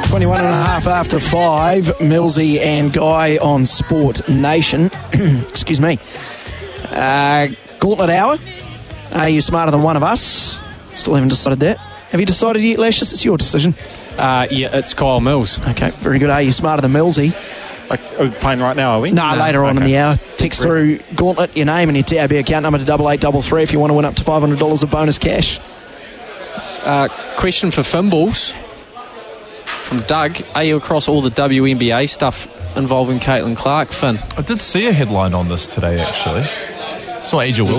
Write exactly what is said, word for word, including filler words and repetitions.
twenty-one and a half after five. Millsy and Guy on Sport Nation. Excuse me. Uh, Gauntlet Hour. Are you smarter than one of us? Still haven't decided that. Have you decided yet, Lashes? It's your decision. Uh, yeah, it's Kyle Mills. Okay, very good. Are you smarter than Millsy? Like, are we playing right now, are we? No, no later on okay. in the hour. Text through Gauntlet, your name and your T A B account number to double eight double three if you want to win up to five hundred dollars of bonus cash. Uh, question for Fimballs from Doug. Are you across all the W N B A stuff involving Caitlin Clark, Finn? I did see a headline on this today, actually. It's not Asia Wilson.